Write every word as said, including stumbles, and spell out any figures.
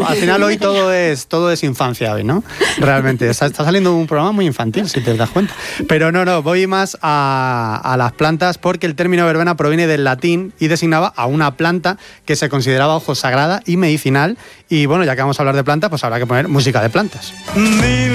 al final hoy todo es, todo es infancia hoy, ¿no? Realmente, está, está saliendo un programa muy infantil, si te das cuenta. Pero no, no, voy más a, a las plantas porque el término verbena proviene del latín y designaba a una planta que se consideraba, ojo, sagrada y medicinal. Y bueno, ya que vamos a hablar de plantas, pues habrá que poner música de plantas.